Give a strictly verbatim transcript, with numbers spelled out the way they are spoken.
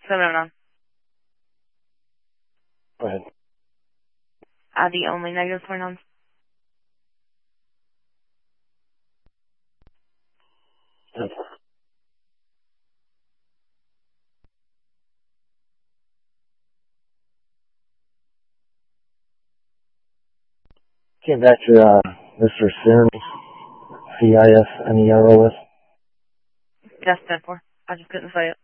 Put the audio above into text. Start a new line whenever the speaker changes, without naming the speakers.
seven oh nine.
Go ahead.
Uh, the only negative twenty-nine.
Yep. Came back to uh, Mister Cerny, C I S N E R O S.
That's ten four. I just couldn't say it.